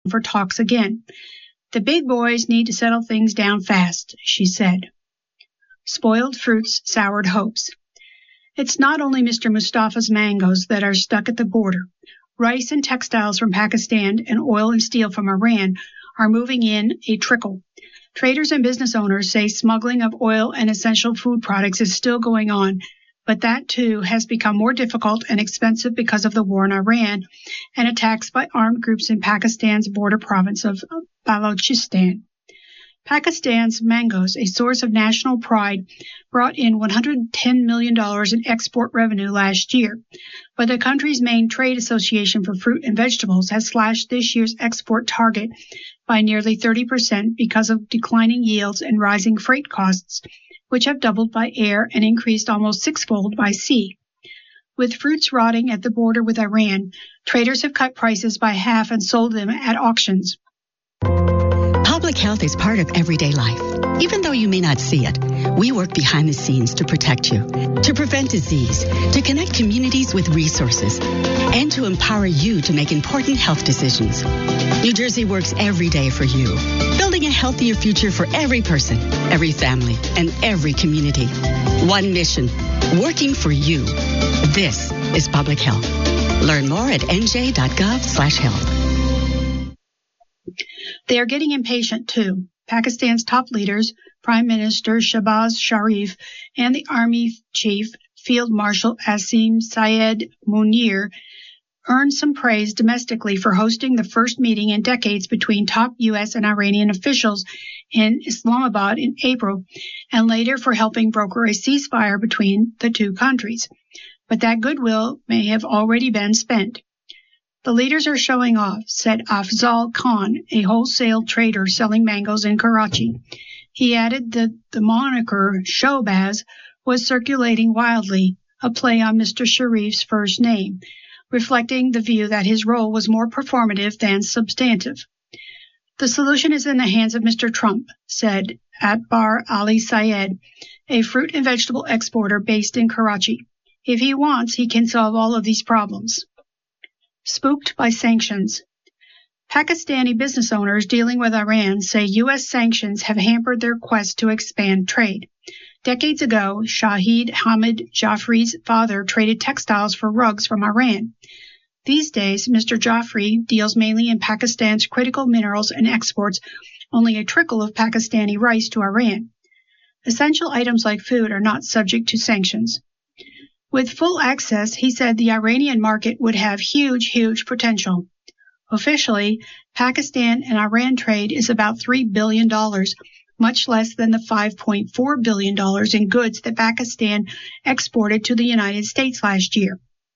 for talks again. The big boys need to settle things down fast, she said. Spoiled fruits, soured hopes. It's not only Mr. Mustafa's mangoes that are stuck at the border. Rice and textiles from Pakistan and oil and steel from Iran are moving in a trickle. Traders and business owners say smuggling of oil and essential food products is still going on, but that too has become more difficult and expensive because of the war in Iran and attacks by armed groups in Pakistan's border province of Balochistan. Pakistan's mangoes, a source of national pride, brought in $110 million in export revenue last year, but the country's main trade association for fruit and vegetables has slashed this year's export target by nearly 30% because of declining yields and rising freight costs, which have doubled by air and increased almost sixfold by sea. With fruits rotting at the border with Iran, traders have cut prices by half and sold them at auctions. Public health is part of everyday life. Even though you may not see it, we work behind the scenes to protect you, to prevent disease, to connect communities with resources, and to empower you to make important health decisions. New Jersey works every day for you, building a healthier future for every person, every family, and every community. One mission, working for you. This is public health. Learn more at nj.gov/health. They are getting impatient, too. Pakistan's top leaders, Prime Minister Shahbaz Sharif and the Army Chief, Field Marshal Asim Syed Munir, earned some praise domestically for hosting the first meeting in decades between top U.S. and Iranian officials in Islamabad in April, and later for helping broker a ceasefire between the two countries. But that goodwill may have already been spent. The leaders are showing off, said Afzal Khan, a wholesale trader selling mangoes in Karachi. He added that the moniker Showbaz was circulating wildly, a play on Mr. Sharif's first name, reflecting the view that his role was more performative than substantive. The solution is in the hands of Mr. Trump, said Atbar Ali Syed, a fruit and vegetable exporter based in Karachi. If he wants, he can solve all of these problems. Spooked by sanctions. Pakistani business owners dealing with Iran say U.S. sanctions have hampered their quest to expand trade. Decades ago, Shahid Hamid Jaffri's father traded textiles for rugs from Iran. These days, Mr. Jaffri deals mainly in Pakistan's critical minerals and exports only a trickle of Pakistani rice to Iran. Essential items like food are not subject to sanctions. With full access, he said the Iranian market would have huge potential. Officially, Pakistan and Iran trade is about $3 billion, much less than the $5.4 billion in goods that Pakistan exported to the United States last year.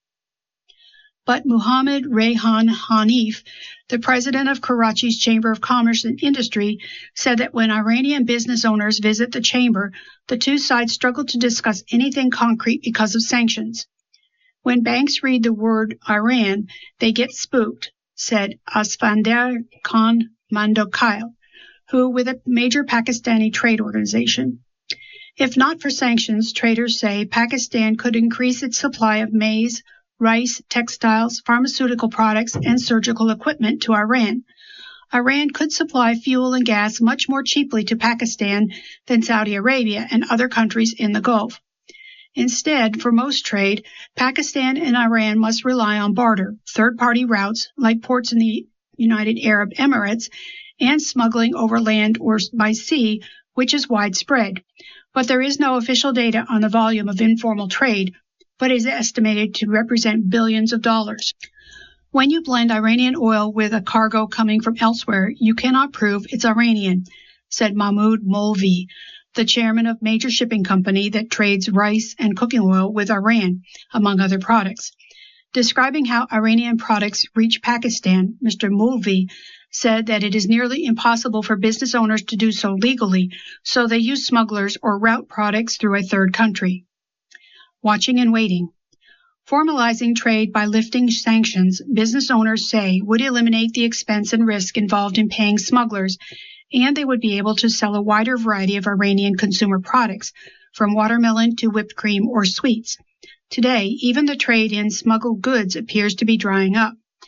But Muhammad Rayhan Hanif, the president of Karachi's Chamber of Commerce and Industry, said that when Iranian business owners visit the chamber, the two sides struggle to discuss anything concrete because of sanctions. When banks read the word Iran, they get spooked, said Asfander Khan Mandokail, who with a major Pakistani trade organization. If not for sanctions, traders say Pakistan could increase its supply of maize, rice, textiles, pharmaceutical products, and surgical equipment to Iran. Iran could supply fuel and gas much more cheaply to Pakistan than Saudi Arabia and other countries in the Gulf. Instead, for most trade, Pakistan and Iran must rely on barter, third-party routes like ports in the United Arab Emirates, and smuggling over land or by sea, which is widespread. But there is no official data on the volume of informal trade, but is estimated to represent billions of dollars. When you blend Iranian oil with a cargo coming from elsewhere, you cannot prove it's Iranian, said Mahmoud Molvi, the chairman of major shipping company that trades rice and cooking oil with Iran, among other products. Describing how Iranian products reach Pakistan, Mr. Molvi said that it is nearly impossible for business owners to do so legally, so they use smugglers or route products through a third country. Watching and waiting. Formalizing trade by lifting sanctions, business owners say, would eliminate the expense and risk involved in paying smugglers, and they would be able to sell a wider variety of Iranian consumer products, from watermelon to whipped cream or sweets. Today, even the trade in smuggled goods appears to be drying up.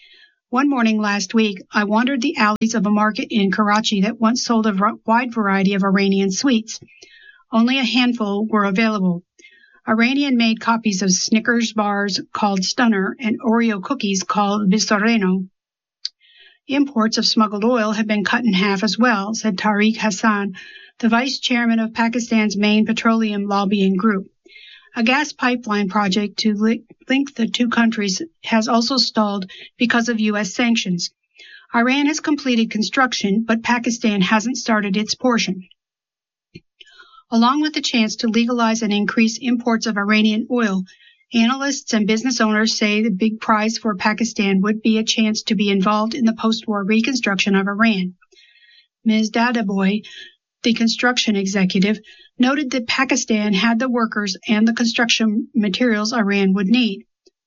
One morning last week, I wandered the alleys of a market in Karachi that once sold a wide variety of Iranian sweets. Only a handful were available. Iranian-made copies of Snickers bars called Stunner and Oreo cookies called Bisareno. Imports of smuggled oil have been cut in half as well, said Tariq Hassan, the vice chairman of Pakistan's main petroleum lobbying group. A gas pipeline project to link the two countries has also stalled because of U.S. sanctions. Iran has completed construction, but Pakistan hasn't started its portion. Along with the chance to legalize and increase imports of Iranian oil, analysts and business owners say the big prize for Pakistan would be a chance to be involved in the post-war reconstruction of Iran. Ms. Dadaboy, the construction executive, noted that Pakistan had the workers and the construction materials Iran would need.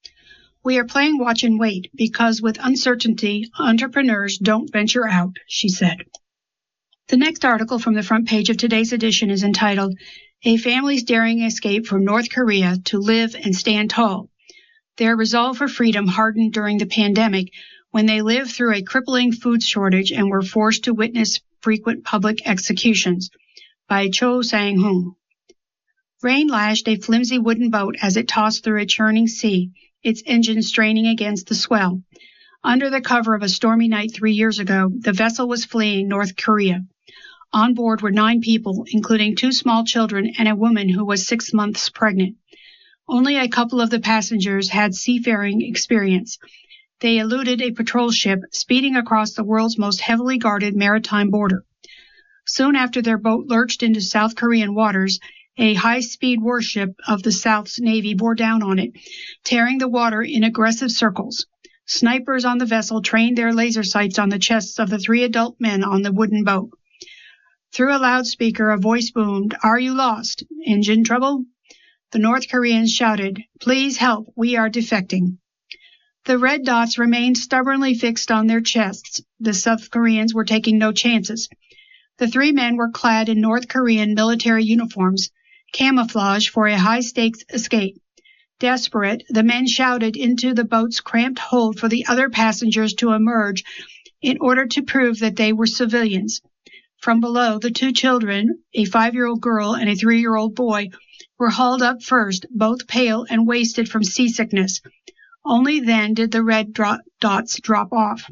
We are playing watch and wait because with uncertainty, entrepreneurs don't venture out, she said. The next article from the front page of today's edition is entitled, A Family's Daring Escape from North Korea to Live and Stand Tall. Their resolve for freedom hardened during the pandemic when they lived through a crippling food shortage and were forced to witness frequent public executions, by Cho Sang-hoon. Rain lashed a flimsy wooden boat as it tossed through a churning sea, its engine straining against the swell. Under the cover of a stormy night 3 years ago, the vessel was fleeing North Korea. On board were 9 people, including 2 small children and a woman who was 6 months pregnant. Only a couple of the passengers had seafaring experience. They eluded a patrol ship speeding across the world's most heavily guarded maritime border. Soon after their boat lurched into South Korean waters, a high-speed warship of the South's Navy bore down on it, tearing the water in aggressive circles. Snipers on the vessel trained their laser sights on the chests of the 3 adult men on the wooden boat. Through a loudspeaker, a voice boomed, "Are you lost? Engine trouble?" The North Koreans shouted, "Please help, we are defecting." The red dots remained stubbornly fixed on their chests. The South Koreans were taking no chances. The 3 men were clad in North Korean military uniforms, camouflage for a high-stakes escape. Desperate, the men shouted into the boat's cramped hold for the other passengers to emerge in order to prove that they were civilians. From below, the 2 children, a 5-year-old girl and a 3-year-old boy, were hauled up first, both pale and wasted from seasickness. Only then did the red dots drop off.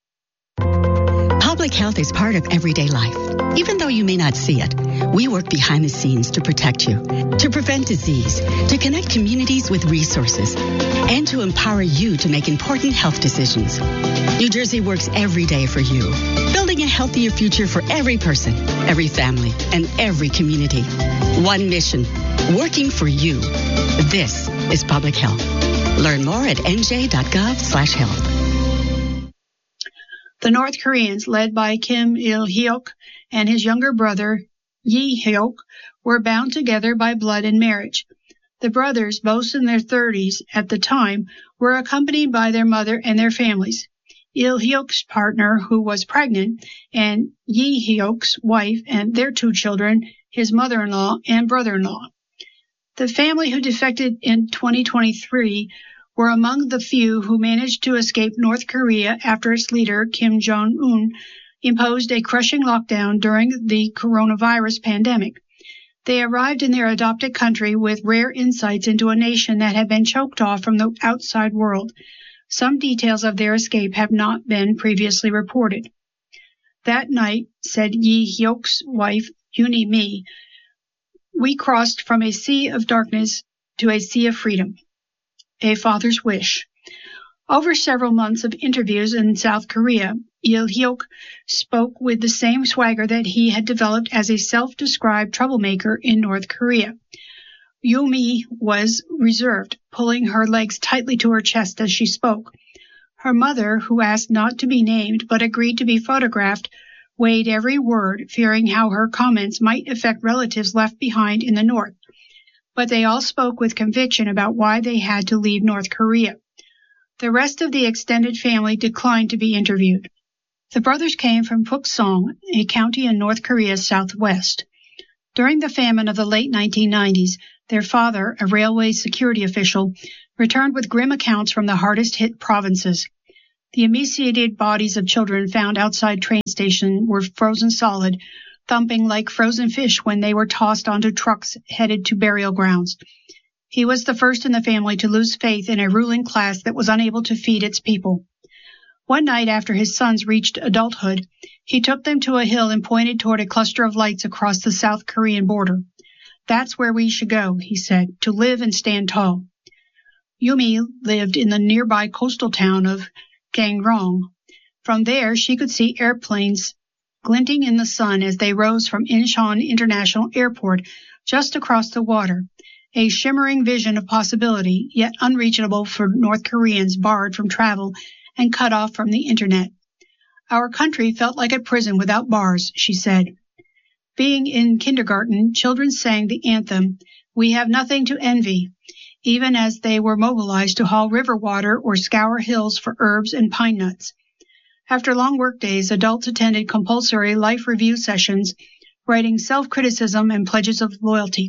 Public health is part of everyday life. Even though you may not see it, we work behind the scenes to protect you, to prevent disease, to connect communities with resources, and to empower you to make important health decisions. New Jersey works every day for you, building a healthier future for every person, every family, and every community. One mission, working for you. This is public health. Learn more at nj.gov/health. The North Koreans, led by Kim Il-hyuk and his younger brother, Yi-hyuk, were bound together by blood and marriage. The brothers, both in their 30s at the time, were accompanied by their mother and their families. Il-hyuk's partner, who was pregnant, and Yi-hyuk's wife and their 2 children, his mother-in-law and brother-in-law. The family who defected in 2023 were among the few who managed to escape North Korea after its leader, Kim Jong-un, imposed a crushing lockdown during the coronavirus pandemic. They arrived in their adopted country with rare insights into a nation that had been choked off from the outside world. Some details of their escape have not been previously reported. That night, said Yi-hyuk's wife, Uni Mi, we crossed from a sea of darkness to a sea of freedom. A father's wish. Over several months of interviews in South Korea, Il-hyuk spoke with the same swagger that he had developed as a self-described troublemaker in North Korea. Yumi was reserved, pulling her legs tightly to her chest as she spoke. Her mother, who asked not to be named but agreed to be photographed, weighed every word, fearing how her comments might affect relatives left behind in the North. But they all spoke with conviction about why they had to leave North Korea. The rest of the extended family declined to be interviewed. The brothers came from Puksong, a county in North Korea's southwest. During the famine of the late 1990s, their father, a railway security official, returned with grim accounts from the hardest-hit provinces. The emaciated bodies of children found outside train stations were frozen solid, thumping like frozen fish when they were tossed onto trucks headed to burial grounds. He was the first in the family to lose faith in a ruling class that was unable to feed its people. One night after his sons reached adulthood, he took them to a hill and pointed toward a cluster of lights across the South Korean border. "That's where we should go," he said, "to live and stand tall." Yumi lived in the nearby coastal town of Gangrong. From there, she could see airplanes glinting in the sun as they rose from Incheon International Airport just across the water, a shimmering vision of possibility, yet unreachable for North Koreans barred from travel and cut off from the internet. "Our country felt like a prison without bars," she said. Being in kindergarten, children sang the anthem, "We Have Nothing to Envy," even as they were mobilized to haul river water or scour hills for herbs and pine nuts. After long workdays, adults attended compulsory life review sessions, writing self-criticism and pledges of loyalty.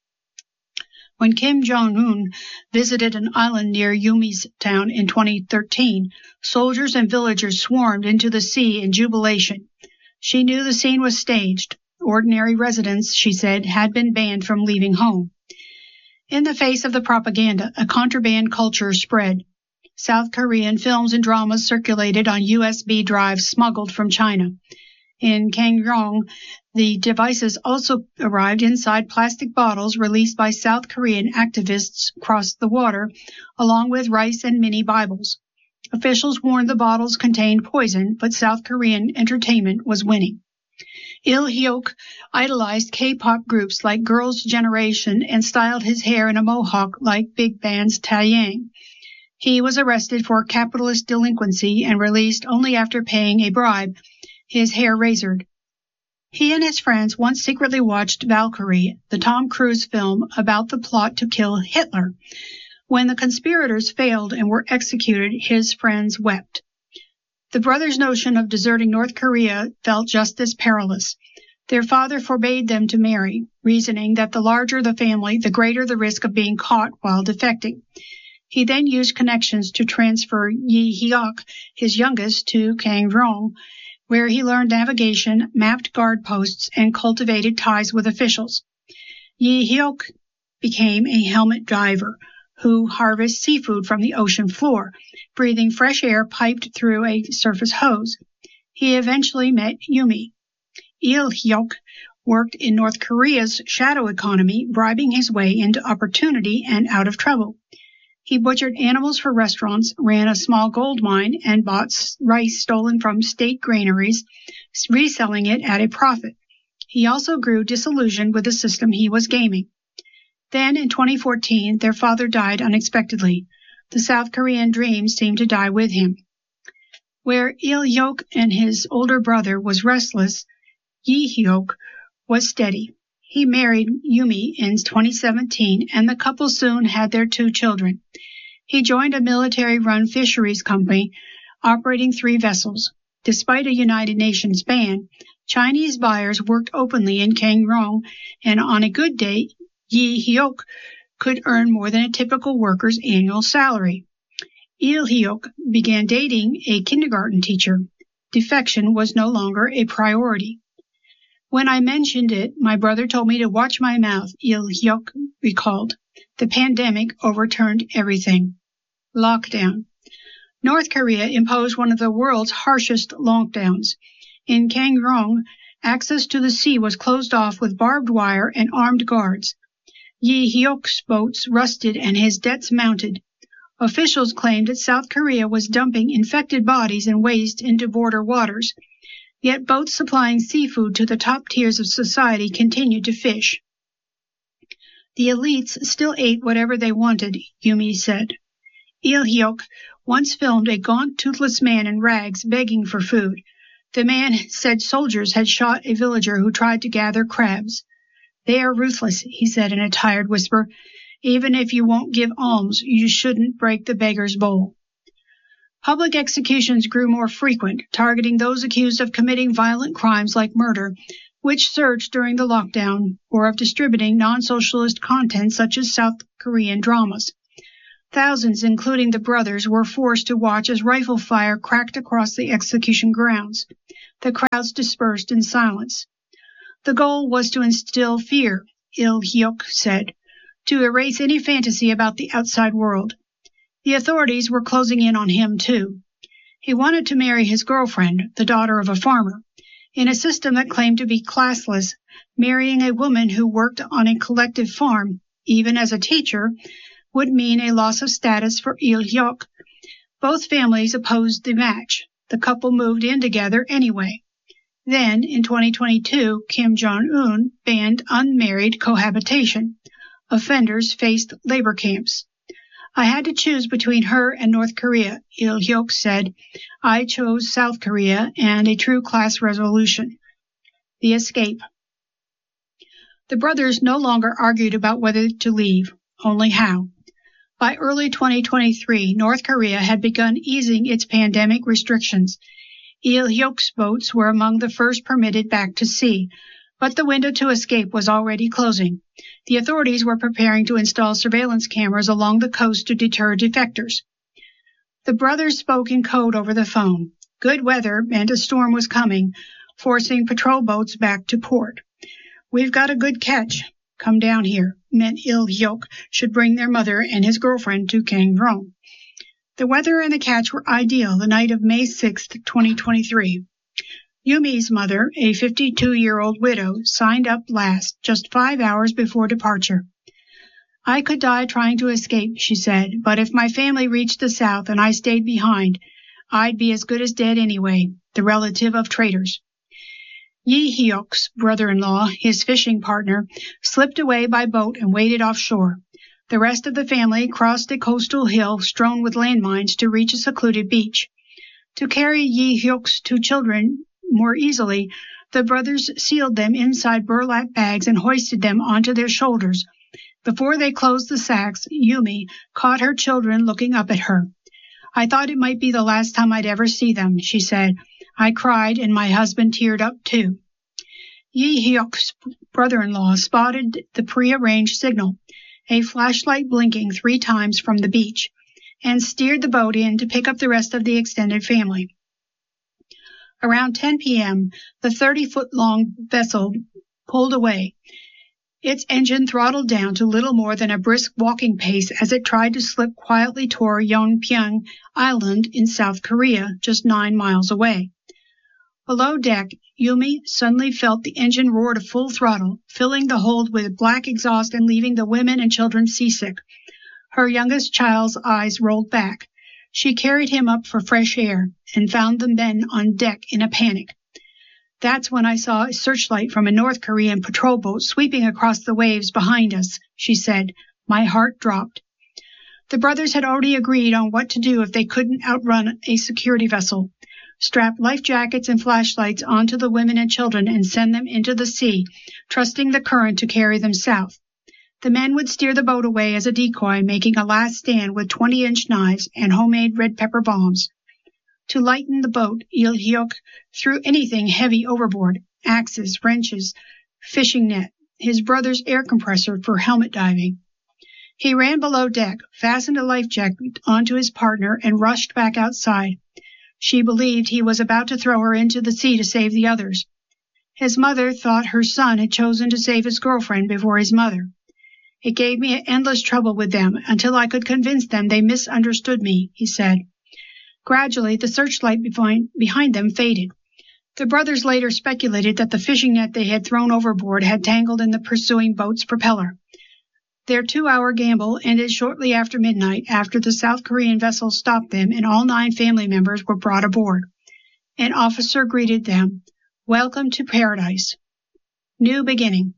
When Kim Jong-un visited an island near Yumi's town in 2013, soldiers and villagers swarmed into the sea in jubilation. She knew the scene was staged. Ordinary residents, she said, had been banned from leaving home. In the face of the propaganda, a contraband culture spread. South Korean films and dramas circulated on USB drives smuggled from China. In Gangrong, the devices also arrived inside plastic bottles released by South Korean activists across the water, along with rice and mini Bibles. Officials warned the bottles contained poison, but South Korean entertainment was winning. Il Hyuk idolized K-pop groups like Girls' Generation and styled his hair in a mohawk like big band's Taeyang. He was arrested for capitalist delinquency and released only after paying a bribe, his hair razored. He and his friends once secretly watched Valkyrie, the Tom Cruise film about the plot to kill Hitler. When the conspirators failed and were executed, his friends wept. The brothers' notion of deserting North Korea felt just as perilous. Their father forbade them to marry, reasoning that the larger the family, the greater the risk of being caught while defecting. He then used connections to transfer Yi Hyuk, his youngest, to Gangrong, where he learned navigation, mapped guard posts, and cultivated ties with officials. Yi Hyuk became a helmet diver who harvests seafood from the ocean floor, breathing fresh air piped through a surface hose. He eventually met Yumi. Il Hyuk worked in North Korea's shadow economy, bribing his way into opportunity and out of trouble. He butchered animals for restaurants, ran a small gold mine, and bought rice stolen from state granaries, reselling it at a profit. He also grew disillusioned with the system he was gaming. Then, in 2014, their father died unexpectedly. The South Korean dream seemed to die with him. Where Il Hyuk and his older brother was restless, Yi Hyuk was steady. He married Yumi in 2017, and the couple soon had their 2 children. He joined a military-run fisheries company operating 3 vessels. Despite a United Nations ban, Chinese buyers worked openly in Gangrong, and on a good day, Yi Hyuk could earn more than a typical worker's annual salary. Il Hyuk began dating a kindergarten teacher. Defection was no longer a priority. "When I mentioned it, my brother told me to watch my mouth," Il Hyuk recalled. The pandemic overturned everything. Lockdown. North Korea imposed one of the world's harshest lockdowns. In Gangrong, access to the sea was closed off with barbed wire and armed guards. Yi Hyuk's boats rusted and his debts mounted. Officials claimed that South Korea was dumping infected bodies and waste into border waters. Yet boats supplying seafood to the top tiers of society continued to fish. The elites still ate whatever they wanted, Yumi said. Il Hyuk once filmed a gaunt, toothless man in rags begging for food. The man said soldiers had shot a villager who tried to gather crabs. "They are ruthless," he said in a tired whisper. "Even if you won't give alms, you shouldn't break the beggar's bowl." Public executions grew more frequent, targeting those accused of committing violent crimes like murder, which surged during the lockdown, or of distributing non-socialist content such as South Korean dramas. Thousands, including the brothers, were forced to watch as rifle fire cracked across the execution grounds. The crowds dispersed in silence. The goal was to instill fear, Il Hyuk said, to erase any fantasy about the outside world. The authorities were closing in on him, too. He wanted to marry his girlfriend, the daughter of a farmer. In a system that claimed to be classless, marrying a woman who worked on a collective farm, even as a teacher, would mean a loss of status for Il Hyuk. Both families opposed the match. The couple moved in together anyway. Then, in 2022, Kim Jong-un banned unmarried cohabitation. Offenders faced labor camps. I had to choose between her and North Korea, Il Hyuk said. I chose South Korea and a true class resolution. The escape. The brothers no longer argued about whether to leave, only how. By early 2023, North Korea had begun easing its pandemic restrictions. Il Hyuk's boats were among the first permitted back to sea, but the window to escape was already closing. The authorities were preparing to install surveillance cameras along the coast to deter defectors. The brothers spoke in code over the phone. Good weather meant a storm was coming, forcing patrol boats back to port. We've got a good catch. Come down here, meant Il Hyuk should bring their mother and his girlfriend to Gangwon. The weather and the catch were ideal the night of May 6, 2023. Yumi's mother, a 52-year-old widow, signed up last, just 5 hours before departure. I could die trying to escape, she said, but if my family reached the south and I stayed behind, I'd be as good as dead anyway, the relative of traitors. Yi Hyuk's brother-in-law, his fishing partner, slipped away by boat and waded offshore. The rest of the family crossed a coastal hill strewn with landmines to reach a secluded beach. To carry Yi Hyuk's 2 children more easily, the brothers sealed them inside burlap bags and hoisted them onto their shoulders. Before they closed the sacks, Yumi caught her children looking up at her. I thought it might be the last time I'd ever see them, she said. I cried and my husband teared up too. Yi Hyuk's brother-in-law spotted the prearranged signal, a flashlight blinking 3 times from the beach, and steered the boat in to pick up the rest of the extended family. Around 10 p.m., the 30-foot-long vessel pulled away. Its engine throttled down to little more than a brisk walking pace as it tried to slip quietly toward Yeonpyeong Island in South Korea, just 9 miles away. Below deck, Yumi suddenly felt the engine roar to full throttle, filling the hold with black exhaust and leaving the women and children seasick. Her youngest child's eyes rolled back. She carried him up for fresh air and found the men on deck in a panic. That's when I saw a searchlight from a North Korean patrol boat sweeping across the waves behind us, she said. My heart dropped. The brothers had already agreed on what to do if they couldn't outrun a security vessel. Strap life jackets and flashlights onto the women and children and send them into the sea, trusting the current to carry them south. The men would steer the boat away as a decoy, making a last stand with 20-inch knives and homemade red pepper bombs. To lighten the boat, Il Hyuk threw anything heavy overboard, axes, wrenches, fishing net, his brother's air compressor for helmet diving. He ran below deck, fastened a life jacket onto his partner, and rushed back outside. She believed he was about to throw her into the sea to save the others. His mother thought her son had chosen to save his girlfriend before his mother. It gave me endless trouble with them until I could convince them they misunderstood me, he said. Gradually, the searchlight behind them faded. The brothers later speculated that the fishing net they had thrown overboard had tangled in the pursuing boat's propeller. Their 2-hour gamble ended shortly after midnight, after the South Korean vessel stopped them and all 9 family members were brought aboard. An officer greeted them. Welcome to paradise. New beginning.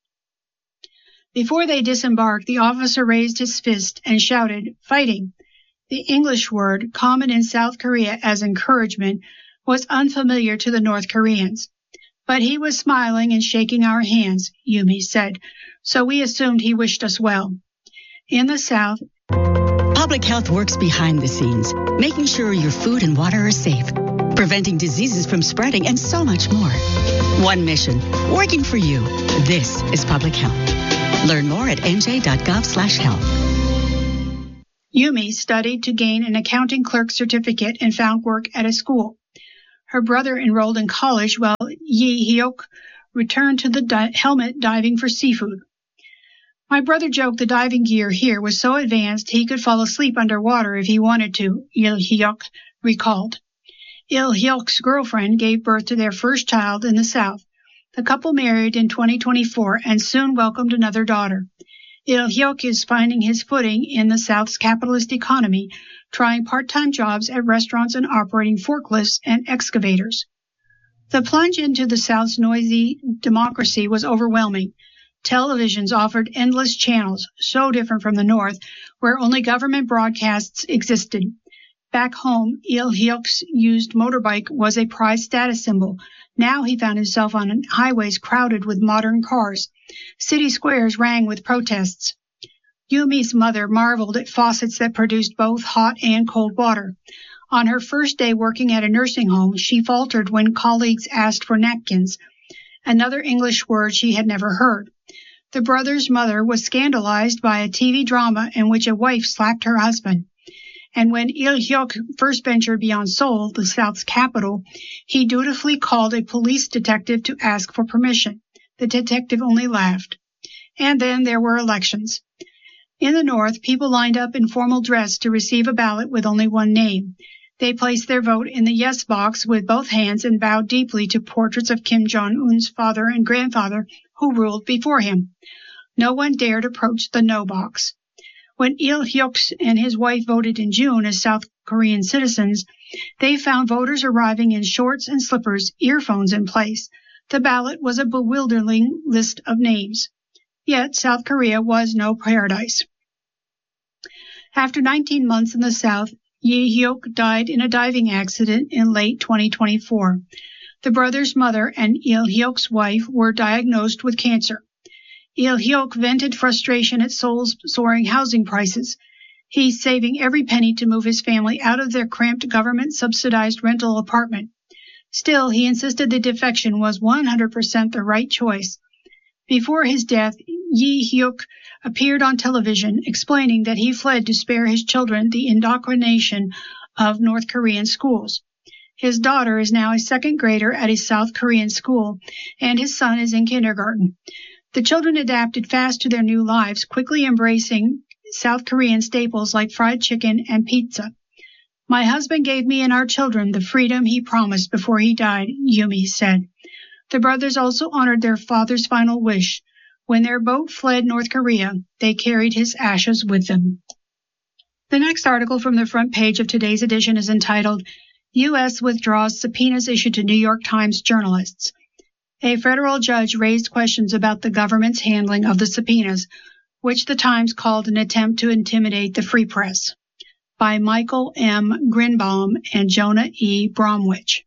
Before they disembarked, the officer raised his fist and shouted, fighting. The English word, common in South Korea as encouragement, was unfamiliar to the North Koreans. But he was smiling and shaking our hands, Yumi said, so we assumed he wished us well. In the South, Public Health works behind the scenes, making sure your food and water are safe, preventing diseases from spreading, and so much more. One mission, working for you. This is Public Health. Learn more at nj.gov/health. Yumi studied to gain an accounting clerk certificate and found work at a school. Her brother enrolled in college while Yi Hyuk returned to the helmet diving for seafood. My brother joked the diving gear here was so advanced he could fall asleep underwater if he wanted to, Il Hyuk recalled. Il Hyuk's girlfriend gave birth to their first child in the South. The couple married in 2024 and soon welcomed another daughter. Il Hyuk is finding his footing in the South's capitalist economy, trying part-time jobs at restaurants and operating forklifts and excavators. The plunge into the South's noisy democracy was overwhelming. Televisions offered endless channels, so different from the North, where only government broadcasts existed. Back home, Il Hyuk's used motorbike was a prized status symbol. Now he found himself on highways crowded with modern cars. City squares rang with protests. Yumi's mother marveled at faucets that produced both hot and cold water. On her first day working at a nursing home, she faltered when colleagues asked for napkins, another English word she had never heard. The brother's mother was scandalized by a TV drama in which a wife slapped her husband. And when Il Hyuk first ventured beyond Seoul, the South's capital, he dutifully called a police detective to ask for permission. The detective only laughed. And then there were elections. In the North, people lined up in formal dress to receive a ballot with only one name. They placed their vote in the yes box with both hands and bowed deeply to portraits of Kim Jong-un's father and grandfather who ruled before him. No one dared approach the no box. When Il Hyuk and his wife voted in June as South Korean citizens, they found voters arriving in shorts and slippers, earphones in place. The ballot was a bewildering list of names. Yet South Korea was no paradise. After 19 months in the South, Yi Hyuk died in a diving accident in late 2024. The brother's mother and Il Hyuk's wife were diagnosed with cancer. Il Hyuk vented frustration at Seoul's soaring housing prices. He's saving every penny to move his family out of their cramped government-subsidized rental apartment. Still, he insisted the defection was 100% the right choice. Before his death, Yi Hyuk appeared on television explaining that he fled to spare his children the indoctrination of North Korean schools. His daughter is now a second grader at a South Korean school, and his son is in kindergarten. The children adapted fast to their new lives, quickly embracing South Korean staples like fried chicken and pizza. My husband gave me and our children the freedom he promised before he died, Yumi said. The brothers also honored their father's final wish. When their boat fled North Korea, they carried his ashes with them. The next article from the front page of today's edition is entitled, U.S. Withdraws Subpoenas Issued to New York Times Journalists. A federal judge raised questions about the government's handling of the subpoenas, which the Times called an attempt to intimidate the free press. By Michael M. Grinbaum and Jonah E. Bromwich.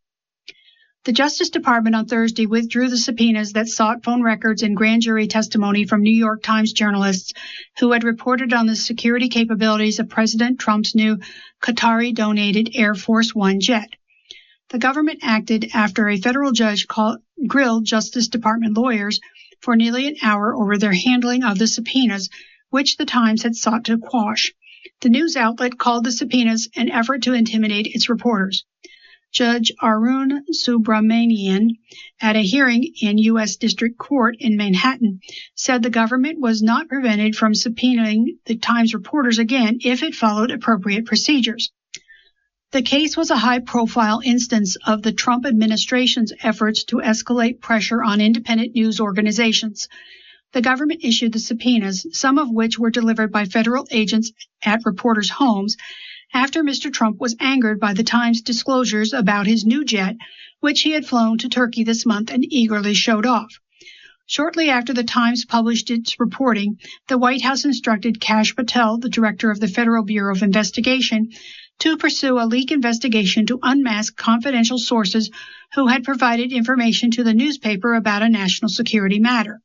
The Justice Department on Thursday withdrew the subpoenas that sought phone records and grand jury testimony from New York Times journalists who had reported on the security capabilities of President Trump's new Qatari-donated Air Force One jet. The government acted after a federal judge grilled Justice Department lawyers for nearly an hour over their handling of the subpoenas, which the Times had sought to quash. The news outlet called the subpoenas an effort to intimidate its reporters. Judge Arun Subramanian, at a hearing in U.S. District Court in Manhattan, said the government was not prevented from subpoenaing the Times reporters again if it followed appropriate procedures. The case was a high-profile instance of the Trump administration's efforts to escalate pressure on independent news organizations. The government issued the subpoenas, some of which were delivered by federal agents at reporters' homes, after Mr. Trump was angered by the Times' disclosures about his new jet, which he had flown to Turkey this month and eagerly showed off. Shortly after the Times published its reporting, the White House instructed Kash Patel, the director of the Federal Bureau of Investigation, to pursue a leak investigation to unmask confidential sources who had provided information to the newspaper about a national security matter.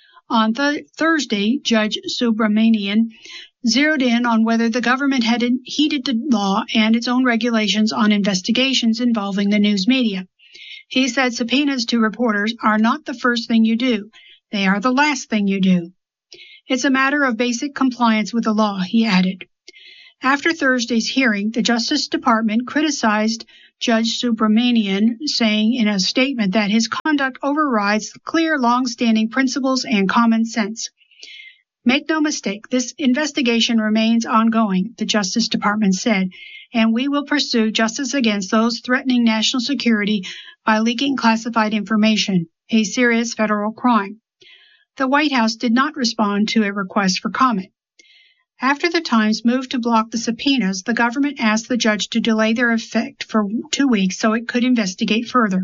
On Thursday, Judge Subramanian zeroed in on whether the government had heeded the law and its own regulations on investigations involving the news media. He said subpoenas to reporters are not the first thing you do. They are the last thing you do. It's a matter of basic compliance with the law, he added. After Thursday's hearing, the Justice Department criticized Judge Subramanian, saying in a statement that his conduct overrides clear, long-standing principles and common sense. Make no mistake, this investigation remains ongoing, the Justice Department said, and we will pursue justice against those threatening national security by leaking classified information, a serious federal crime. The White House did not respond to a request for comment. After the Times moved to block the subpoenas, the government asked the judge to delay their effect for 2 weeks so it could investigate further.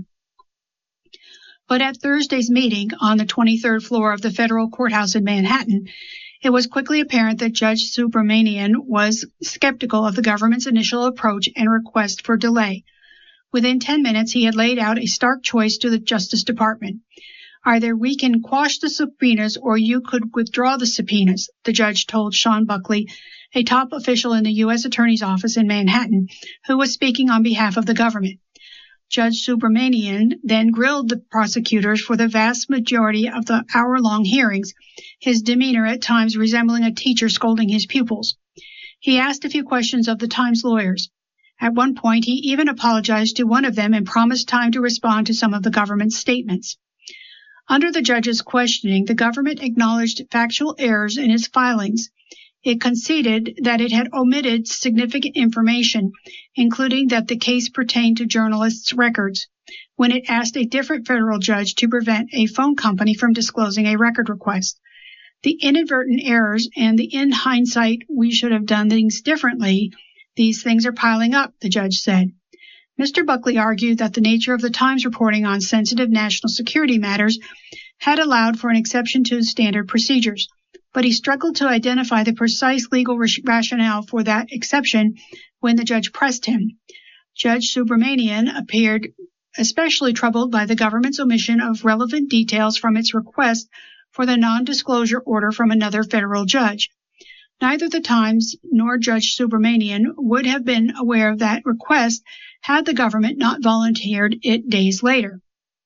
But at Thursday's meeting on the 23rd floor of the federal courthouse in Manhattan, it was quickly apparent that Judge Subramanian was skeptical of the government's initial approach and request for delay. Within 10 minutes, he had laid out a stark choice to the Justice Department. Either we can quash the subpoenas or you could withdraw the subpoenas, the judge told Sean Buckley, a top official in the U.S. Attorney's Office in Manhattan, who was speaking on behalf of the government. Judge Subramanian then grilled the prosecutors for the vast majority of the hour-long hearings, his demeanor at times resembling a teacher scolding his pupils. He asked a few questions of the Times lawyers. At one point, he even apologized to one of them and promised time to respond to some of the government's statements. Under the judge's questioning, the government acknowledged factual errors in its filings. It conceded that it had omitted significant information, including that the case pertained to journalists' records, when it asked a different federal judge to prevent a phone company from disclosing a record request. The inadvertent errors and the in hindsight we should have done things differently, these things are piling up, the judge said. Mr. Buckley argued that the nature of the Times reporting on sensitive national security matters had allowed for an exception to standard procedures, but he struggled to identify the precise legal rationale for that exception when the judge pressed him. Judge Subramanian appeared especially troubled by the government's omission of relevant details from its request for the non-disclosure order from another federal judge. Neither the Times nor Judge Subramanian would have been aware of that request had the government not volunteered it days later.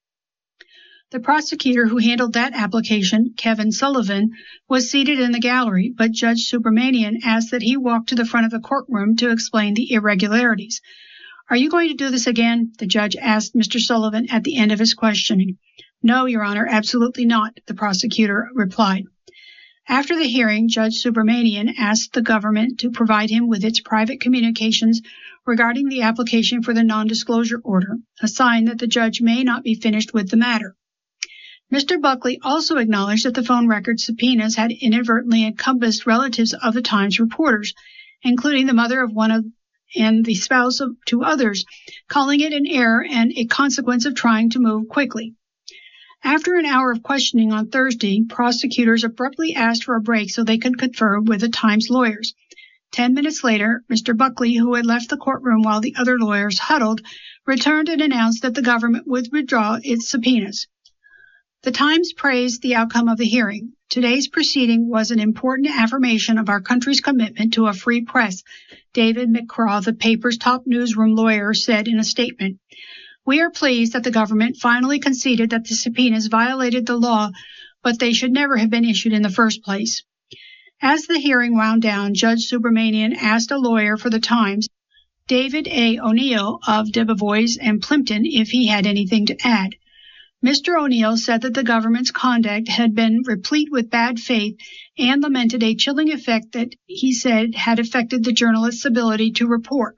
The prosecutor who handled that application, Kevin Sullivan, was seated in the gallery, but Judge Subramanian asked that he walk to the front of the courtroom to explain the irregularities. "Are you going to do this again?" the judge asked Mr. Sullivan at the end of his questioning. "No, Your Honor, absolutely not," the prosecutor replied. After the hearing, Judge Subramanian asked the government to provide him with its private communications regarding the application for the non-disclosure order, a sign that the judge may not be finished with the matter. Mr. Buckley also acknowledged that the phone record subpoenas had inadvertently encompassed relatives of the Times reporters, including the mother of one of and the spouse of two others, calling it an error and a consequence of trying to move quickly. After an hour of questioning on Thursday, prosecutors abruptly asked for a break so they could confer with the Times lawyers. 10 minutes later, Mr. Buckley, who had left the courtroom while the other lawyers huddled, returned and announced that the government would withdraw its subpoenas. The Times praised the outcome of the hearing. "Today's proceeding was an important affirmation of our country's commitment to a free press," David McCraw, the paper's top newsroom lawyer, said in a statement. "We are pleased that the government finally conceded that the subpoenas violated the law, but they should never have been issued in the first place." As the hearing wound down, Judge Subramanian asked a lawyer for the Times, David A. O'Neill of Debevoise and Plimpton, if he had anything to add. Mr. O'Neill said that the government's conduct had been replete with bad faith and lamented a chilling effect that he said had affected the journalist's ability to report.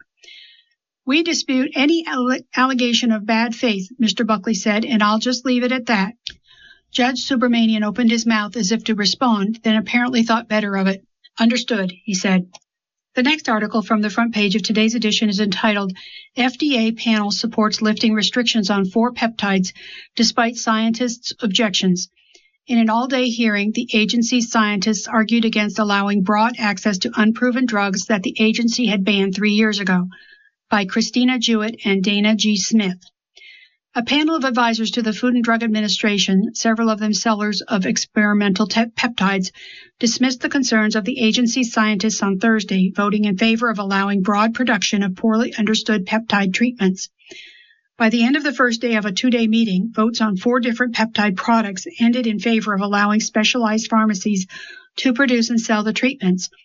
"We dispute any allegation of bad faith," Mr. Buckley said, "and I'll just leave it at that." Judge Subramanian opened his mouth as if to respond, then apparently thought better of it. "Understood," he said. The next article from the front page of today's edition is entitled, "FDA Panel Supports Lifting Restrictions on 4 Peptides Despite Scientists' Objections." In an all-day hearing, the agency's scientists argued against allowing broad access to unproven drugs that the agency had banned 3 years ago, by Christina Jewett and Dana G. Smith. A panel of advisors to the Food and Drug Administration, several of them sellers of experimental peptides, dismissed the concerns of the agency's scientists on Thursday, voting in favor of allowing broad production of poorly understood peptide treatments. By the end of the first day of a 2-day meeting, votes on 4 different peptide products ended in favor of allowing specialized pharmacies to produce and sell the treatments.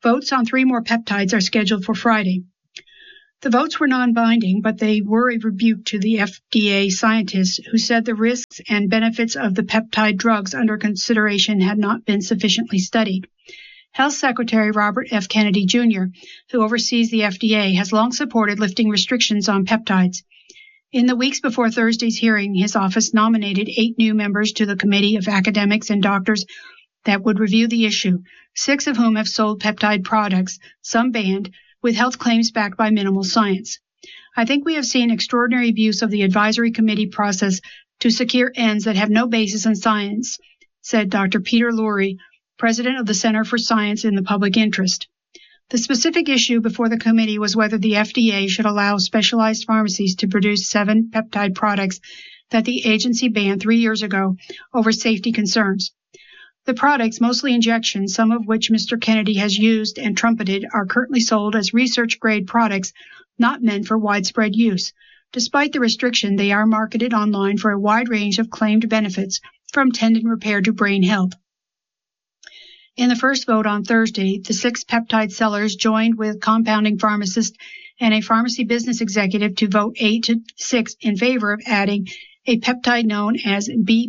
Votes on 3 more peptides are scheduled for Friday. The votes were non-binding, but they were a rebuke to the FDA scientists who said the risks and benefits of the peptide drugs under consideration had not been sufficiently studied. Health Secretary Robert F. Kennedy Jr., who oversees the FDA, has long supported lifting restrictions on peptides. In the weeks before Thursday's hearing, his office nominated 8 new members to the committee of academics and doctors that would review the issue, 6 of whom have sold peptide products, some banned, with health claims backed by minimal science. I think we have seen extraordinary abuse of the advisory committee process to secure ends that have no basis in science, said Dr. Peter Lurie, president of the Center for Science in the Public Interest. The specific issue before the committee was whether the FDA should allow specialized pharmacies to produce 7 peptide products that the agency banned 3 years ago over safety concerns. The products, mostly injections, some of which Mr. Kennedy has used and trumpeted, are currently sold as research-grade products not meant for widespread use. Despite the restriction, they are marketed online for a wide range of claimed benefits, from tendon repair to brain health. In the first vote on Thursday, the 6 peptide sellers joined with compounding pharmacist and a pharmacy business executive to vote 8-6 in favor of adding a peptide known as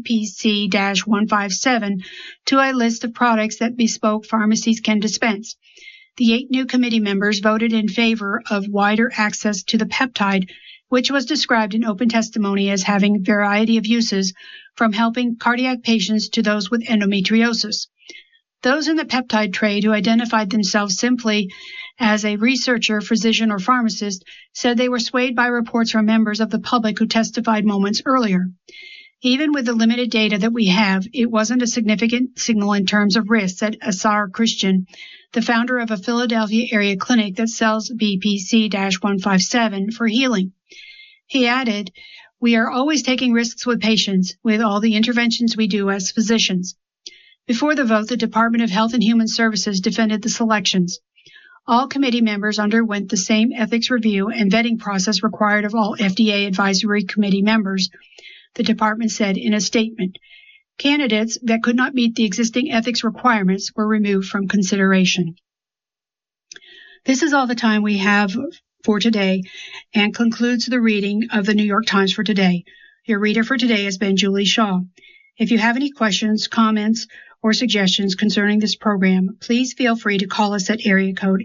BPC-157 to a list of products that bespoke pharmacies can dispense. The 8 new committee members voted in favor of wider access to the peptide, which was described in open testimony as having a variety of uses, from helping cardiac patients to those with endometriosis. Those in the peptide trade who identified themselves simply as a researcher, physician, or pharmacist said they were swayed by reports from members of the public who testified moments earlier. Even with the limited data that we have, it wasn't a significant signal in terms of risk, said Asar Christian, the founder of a Philadelphia area clinic that sells BPC-157 for healing. He added, "We are always taking risks with patients with all the interventions we do as physicians." Before the vote, the Department of Health and Human Services defended the selections. All committee members underwent the same ethics review and vetting process required of all FDA advisory committee members, the department said in a statement. Candidates that could not meet the existing ethics requirements were removed from consideration. This is all the time we have for today and concludes the reading of the New York Times for today. Your reader for today has been Julie Shaw. If you have any questions, comments, or suggestions concerning this program, please feel free to call us at area code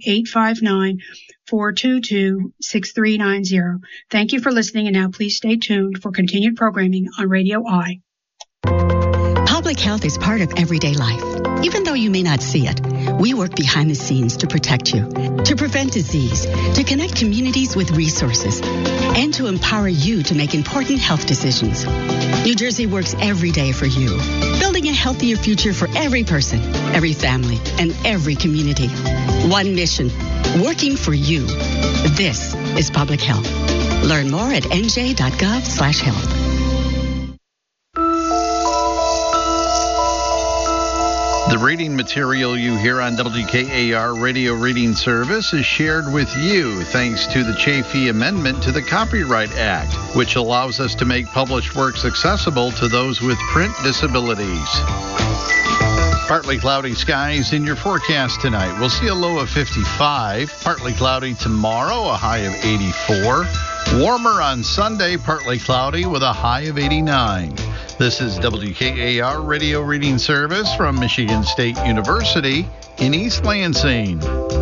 859-422-6390. Thank you for listening, and now please stay tuned for continued programming on Radio I. Public health is part of everyday life. Even though you may not see it, we work behind the scenes to protect you, to prevent disease, to connect communities with resources, and to empower you to make important health decisions. New Jersey works every day for you, building a healthier future for every person, every family, and every community. One mission, working for you. This is public health. Learn more at nj.gov/health. The reading material you hear on WKAR Radio Reading Service is shared with you thanks to the Chafee Amendment to the Copyright Act, which allows us to make published works accessible to those with print disabilities. Partly cloudy skies in your forecast tonight. We'll see a low of 55. Partly cloudy tomorrow, a high of 84. Warmer on Sunday, partly cloudy with a high of 89. This is WKAR Radio Reading Service from Michigan State University in East Lansing.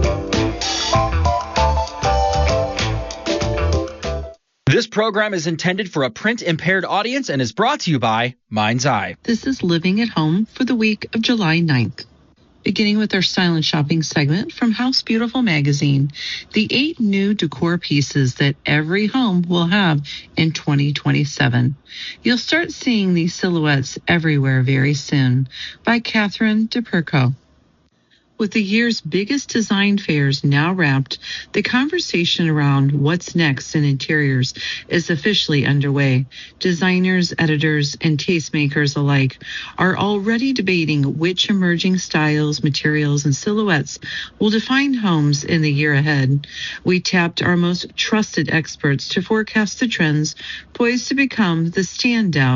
This program is intended for a print-impaired audience and is brought to you by Mind's Eye. This is Living at Home for the week of July 9th. Beginning with our silent shopping segment from House Beautiful magazine, the 8 new decor pieces that every home will have in 2027. You'll start seeing these silhouettes everywhere very soon, by Catherine DePerco. With the year's biggest design fairs now wrapped, the conversation around what's next in interiors is officially underway. Designers, editors, and tastemakers alike are already debating which emerging styles, materials, and silhouettes will define homes in the year ahead. We tapped our most trusted experts to forecast the trends poised to become the standout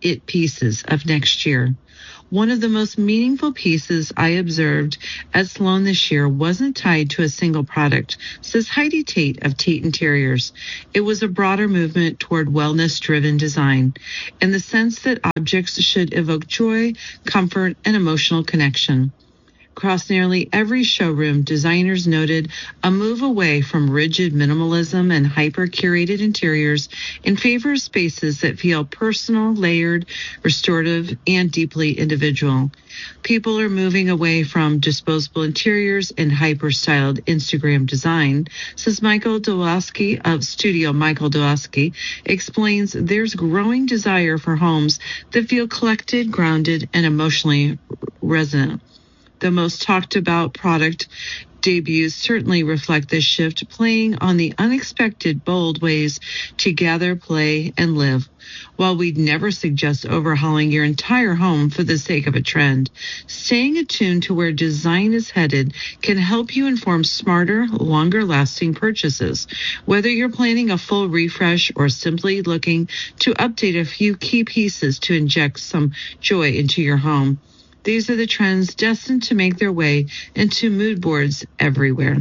it pieces of next year. One of the most meaningful pieces I observed at Salone this year wasn't tied to a single product, says Heidi Tate of Tate Interiors. It was a broader movement toward wellness-driven design, in the sense that objects should evoke joy, comfort, and emotional connection. Across nearly every showroom, designers noted a move away from rigid minimalism and hyper-curated interiors in favor of spaces that feel personal, layered, restorative, and deeply individual. People are moving away from disposable interiors and hyper-styled Instagram design, says Michael Dawowski of Studio Michael Dawowski, explains there's growing desire for homes that feel collected, grounded, and emotionally resonant. The most talked about product debuts certainly reflect this shift, playing on the unexpected, bold ways to gather, play, and live. While we'd never suggest overhauling your entire home for the sake of a trend, staying attuned to where design is headed can help you inform smarter, longer-lasting purchases. Whether you're planning a full refresh or simply looking to update a few key pieces to inject some joy into your home, these are the trends destined to make their way into mood boards everywhere.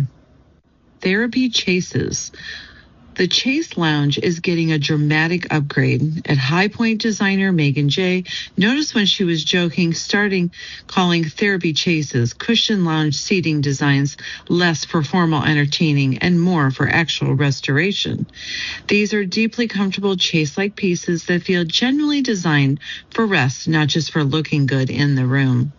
Therapy chases. The Chase Lounge is getting a dramatic upgrade. At High Point designer Megan J. noticed when she was joking, starting calling therapy chases cushion lounge seating designs, less for formal entertaining and more for actual restoration. These are deeply comfortable chase-like pieces that feel genuinely designed for rest, not just for looking good in the room.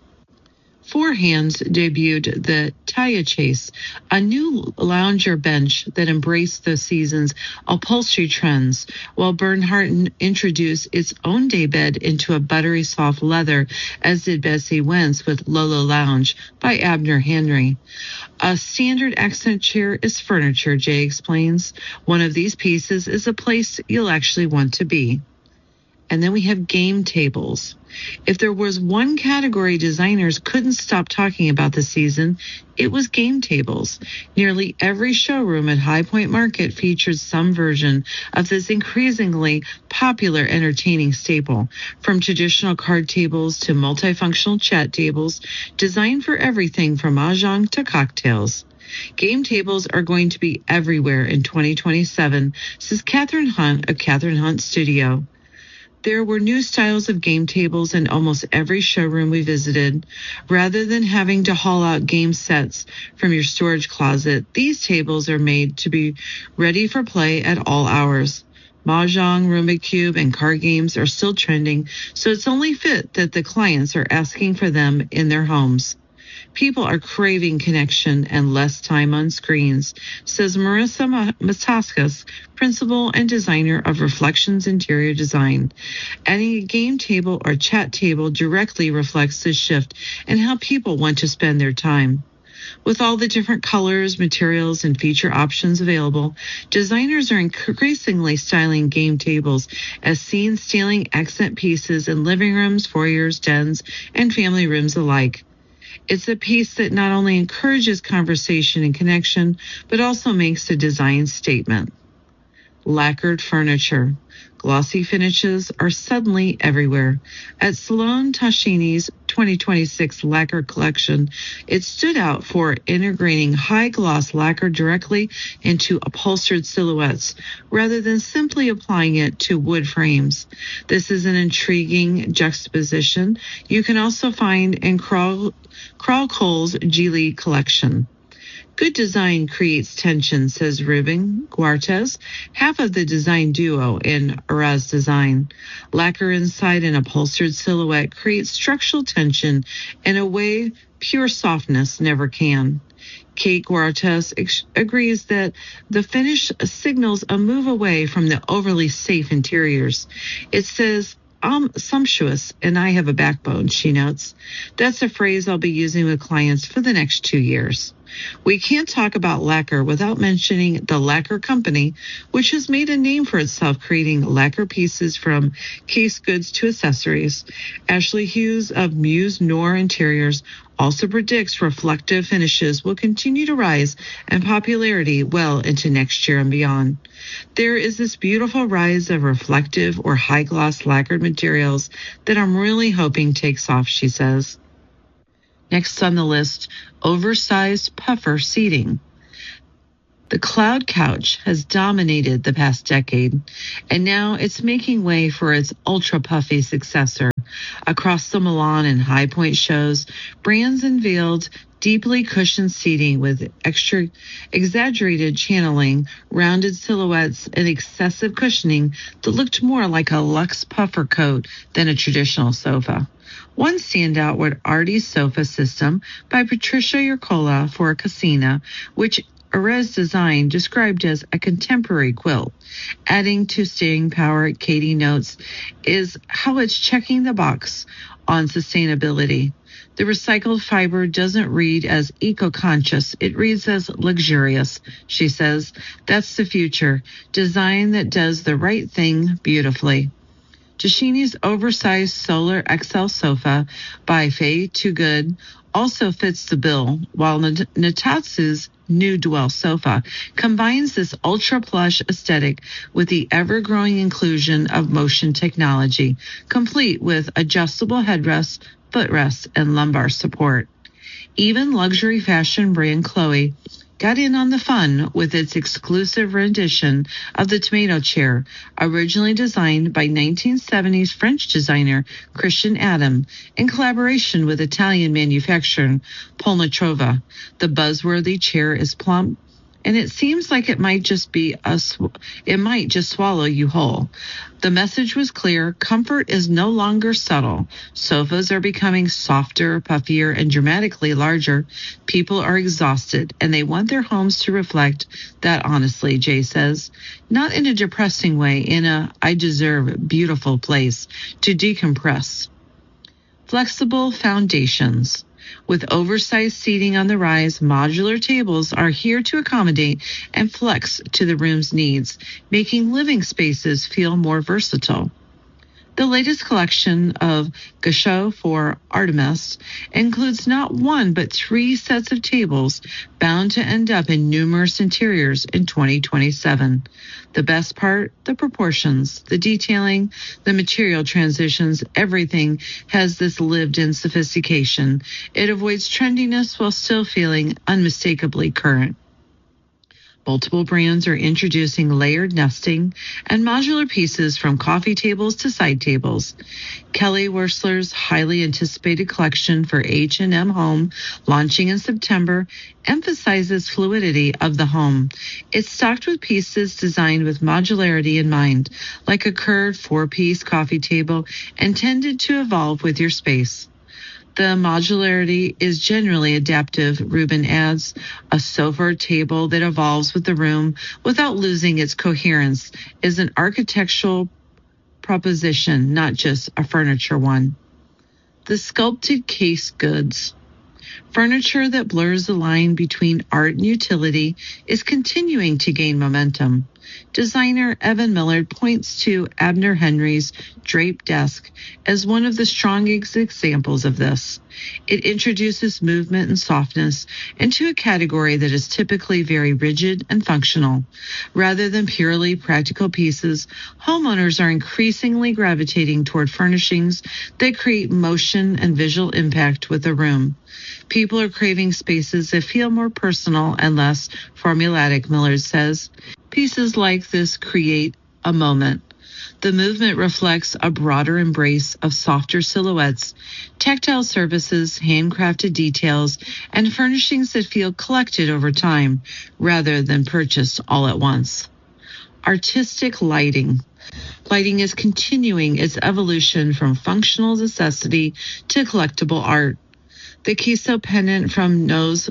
Four Hands debuted the Taya Chase, a new lounger bench that embraced the season's upholstery trends, while Bernhardt introduced its own daybed into a buttery soft leather, as did Bessie Wentz with Lolo Lounge by Abner Henry. A standard accent chair is furniture, Jay explains. One of these pieces is a place you'll actually want to be. And then we have game tables. If there was one category designers couldn't stop talking about this season, it was game tables. Nearly every showroom at High Point Market featured some version of this increasingly popular entertaining staple, from traditional card tables to multifunctional chat tables, designed for everything from mahjong to cocktails. Game tables are going to be everywhere in 2027, says Catherine Hunt of Catherine Hunt Studio. There were new styles of game tables in almost every showroom we visited. Rather than having to haul out game sets from your storage closet, these tables are made to be ready for play at all hours. Mahjong, Rubik's Cube, and card games are still trending, so it's only fit that the clients are asking for them in their homes. People are craving connection and less time on screens, says Marissa Mataskas, principal and designer of Reflections Interior Design. Adding a game table or chat table directly reflects this shift and how people want to spend their time. With all the different colors, materials, and feature options available, designers are increasingly styling game tables as scene-stealing accent pieces in living rooms, foyers, dens, and family rooms alike. It's a piece that not only encourages conversation and connection, but also makes a design statement. Lacquered furniture. Glossy finishes are suddenly everywhere. At Salone Tascini's 2026 lacquer collection, it stood out for integrating high-gloss lacquer directly into upholstered silhouettes, rather than simply applying it to wood frames. This is an intriguing juxtaposition you can also find in Carl Cole's Geely collection. Good design creates tension, says Ruben Guartez, half of the design duo in Araz Design. Lacquer inside an upholstered silhouette creates structural tension in a way pure softness never can. Kate Guartez agrees that the finish signals a move away from the overly safe interiors. It says, "I'm sumptuous and I have a backbone," she notes. That's a phrase I'll be using with clients for the next 2 years. We can't talk about lacquer without mentioning the Lacquer Company, which has made a name for itself creating lacquer pieces from case goods to accessories. Ashley Hughes of Muse Noir Interiors also predicts reflective finishes will continue to rise in popularity well into next year and beyond. There is this beautiful rise of reflective or high-gloss lacquered materials that I'm really hoping takes off, she says. Next on the list, oversized puffer seating. The Cloud Couch has dominated the past decade, and now it's making way for its ultra-puffy successor. Across the Milan and High Point shows, brands unveiled deeply cushioned seating with extra exaggerated channeling, rounded silhouettes, and excessive cushioning that looked more like a luxe puffer coat than a traditional sofa. One standout was Artie's sofa system by Patricia Urcola for Casina, which Erez Design described as a contemporary quilt. Adding to staying power, Katie notes, is how it's checking the box on sustainability. The recycled fiber doesn't read as eco-conscious, it reads as luxurious, she says. That's the future, design that does the right thing beautifully. Tashini's oversized Solar XL sofa by Faye Too Good also fits the bill, while Natatsu's new Dwell sofa combines this ultra-plush aesthetic with the ever-growing inclusion of motion technology, complete with adjustable headrests, footrests, and lumbar support. Even luxury fashion brand Chloe got in on the fun with its exclusive rendition of the tomato chair, originally designed by 1970s French designer Christian Adam in collaboration with Italian manufacturer Polnatrova. The buzzworthy chair is plump, and it seems like it might just swallow you whole. The message was clear. Comfort is no longer subtle. Sofas are becoming softer, puffier, and dramatically larger. People are exhausted, and they want their homes to reflect that honestly, Jay says. Not in a depressing way, in a I deserve beautiful place to decompress. Flexible foundations. With oversized seating on the rise, modular tables are here to accommodate and flex to the room's needs, making living spaces feel more versatile. The latest collection of Gachot for Artemis includes not one but 3 sets of tables bound to end up in numerous interiors in 2027. The best part, the proportions, the detailing, the material transitions, everything has this lived-in sophistication. It avoids trendiness while still feeling unmistakably current. Multiple brands are introducing layered nesting and modular pieces from coffee tables to side tables. Kelly Wearstler's highly anticipated collection for H&M Home, launching in September, emphasizes fluidity of the home. It's stocked with pieces designed with modularity in mind, like a curved 4-piece coffee table intended to evolve with your space. The modularity is generally adaptive, Rubin adds, a sofa or table that evolves with the room without losing its coherence is an architectural proposition, not just a furniture one. The sculpted case goods. Furniture that blurs the line between art and utility is continuing to gain momentum. Designer Evan Millard points to Abner Henry's draped desk as one of the strongest examples of this. It introduces movement and softness into a category that is typically very rigid and functional. Rather than purely practical pieces, homeowners are increasingly gravitating toward furnishings that create motion and visual impact with the room. People are craving spaces that feel more personal and less formulaic, Millard says. Pieces like this create a moment. The movement reflects a broader embrace of softer silhouettes, tactile surfaces, handcrafted details, and furnishings that feel collected over time rather than purchased all at once. Artistic lighting. Lighting is continuing its evolution from functional necessity to collectible art. The Kiso pendant from Noz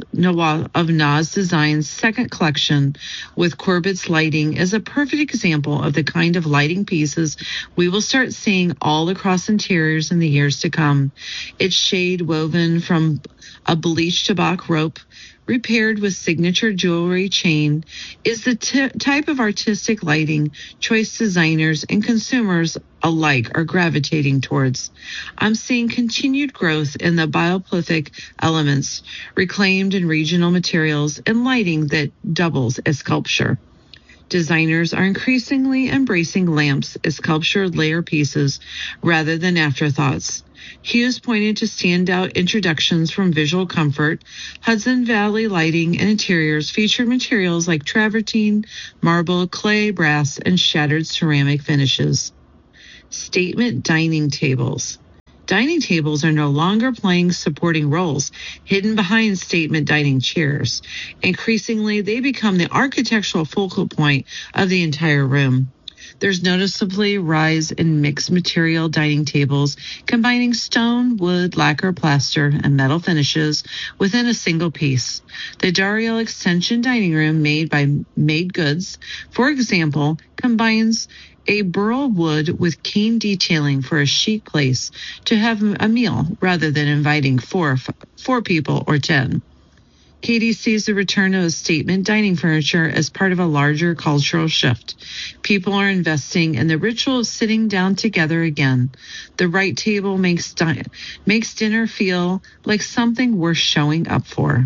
Design's second collection with Corbett's lighting is a perfect example of the kind of lighting pieces we will start seeing all across interiors in the years to come. Its shade woven from a bleached tabak rope repaired with signature jewelry chain, is the type of artistic lighting choice designers and consumers alike are gravitating towards. I'm seeing continued growth in the bioplythic elements, reclaimed and regional materials, and lighting that doubles as sculpture. Designers are increasingly embracing lamps as sculpture layer pieces rather than afterthoughts. Hughes pointed to standout introductions from Visual Comfort. Hudson Valley Lighting and Interiors featured materials like travertine, marble, clay, brass, and shattered ceramic finishes. Statement dining tables. Dining tables are no longer playing supporting roles hidden behind statement dining chairs. Increasingly, they become the architectural focal point of the entire room. There's noticeably rise in mixed material dining tables, combining stone, wood, lacquer, plaster, and metal finishes within a single piece. The Dario Extension dining room made by Made Goods, for example, combines a burl wood with cane detailing for a chic place to have a meal rather than inviting four people or 10. Katie sees the return of statement dining furniture as part of a larger cultural shift. People are investing in the ritual of sitting down together again. The right table makes dinner feel like something worth showing up for.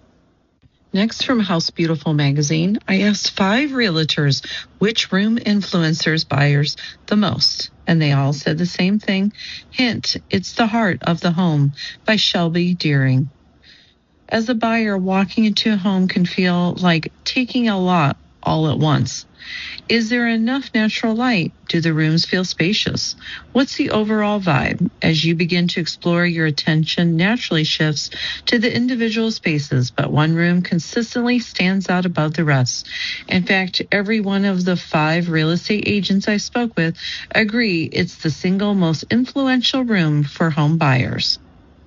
Next, from House Beautiful magazine, I asked 5 realtors which room influences buyers the most, and they all said the same thing. Hint, it's the heart of the home by Shelby Deering. As a buyer, walking into a home can feel like taking a lot all at once. Is there enough natural light? Do the rooms feel spacious? What's the overall vibe? As you begin to explore, your attention naturally shifts to the individual spaces, but one room consistently stands out above the rest. In fact, every one of the 5 real estate agents I spoke with agree it's the single most influential room for home buyers.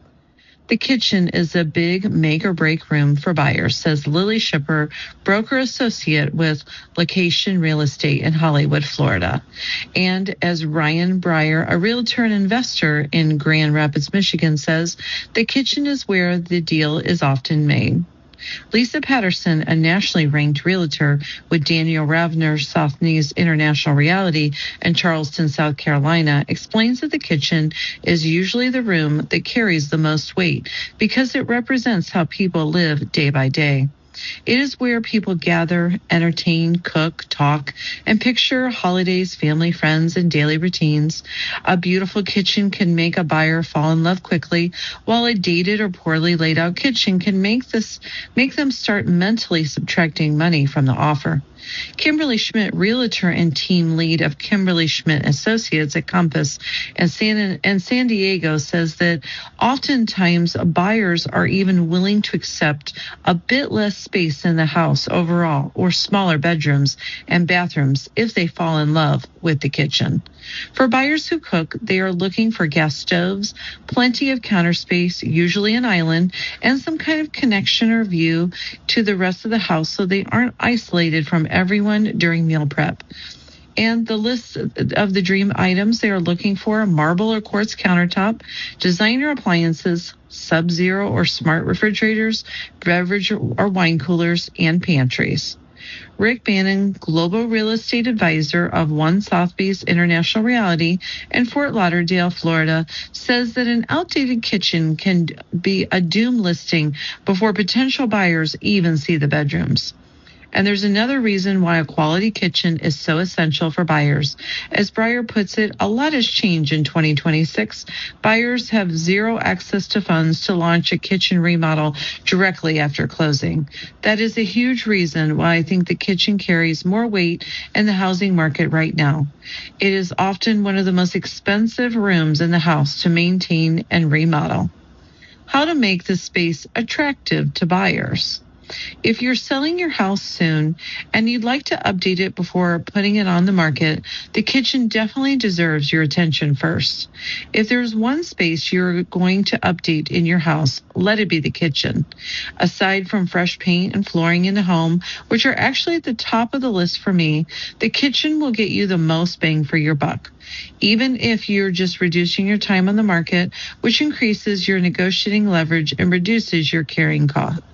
The kitchen is a big make-or-break room for buyers, says Lily Shipper, broker associate with Location Real Estate in Hollywood, Florida. And as Ryan Breyer, a realtor and investor in Grand Rapids, Michigan, says, the kitchen is where the deal is often made. Lisa Patterson, a nationally ranked realtor with Daniel Ravner, Sotheby's International Realty in Charleston, South Carolina, explains that the kitchen is usually the room that carries the most weight because it represents how people live day by day. It is where people gather, entertain, cook, talk, and picture holidays, family, friends, and daily routines. A beautiful kitchen can make a buyer fall in love quickly, while a dated or poorly laid out kitchen can make them start mentally subtracting money from the offer. Kimberly Schmidt, realtor and team lead of Kimberly Schmidt Associates at Compass and San Diego, says that oftentimes buyers are even willing to accept a bit less space in the house overall or smaller bedrooms and bathrooms if they fall in love with the kitchen. For buyers who cook, they are looking for gas stoves, plenty of counter space, usually an island, and some kind of connection or view to the rest of the house so they aren't isolated from everyone during meal prep. And the list of the dream items they are looking for: marble or quartz countertop, designer appliances, sub-zero or smart refrigerators, beverage or wine coolers, and pantries. Rick Bannon, Global Real Estate Advisor of One Sotheby's International Realty in Fort Lauderdale, Florida, says that an outdated kitchen can be a doom listing before potential buyers even see the bedrooms. And there's another reason why a quality kitchen is so essential for buyers. As Breyer puts it, a lot has changed in 2026. Buyers have zero access to funds to launch a kitchen remodel directly after closing. That is a huge reason why I think the kitchen carries more weight in the housing market right now. It is often one of the most expensive rooms in the house to maintain and remodel. How to make the space attractive to buyers? If you're selling your house soon and you'd like to update it before putting it on the market, the kitchen definitely deserves your attention first. If there's one space you're going to update in your house, let it be the kitchen. Aside from fresh paint and flooring in the home, which are actually at the top of the list for me, the kitchen will get you the most bang for your buck. Even if you're just reducing your time on the market, which increases your negotiating leverage and reduces your carrying